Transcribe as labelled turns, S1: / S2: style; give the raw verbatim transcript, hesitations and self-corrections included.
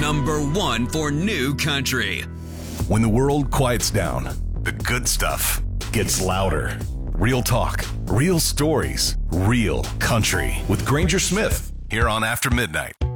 S1: number one for new country.
S2: When the world quiets down, the good stuff gets louder. Real talk, real stories, real country. With Granger Smith, here on After Midnight.